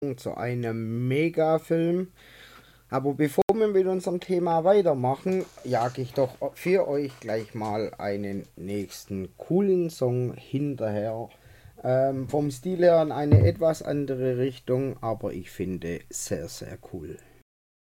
zu einem Megafilm. Aber bevor wir mit unserem Thema weitermachen, jage ich doch für euch gleich mal einen nächsten coolen Song hinterher. Vom Stil her in eine etwas andere Richtung, aber ich finde sehr, sehr cool.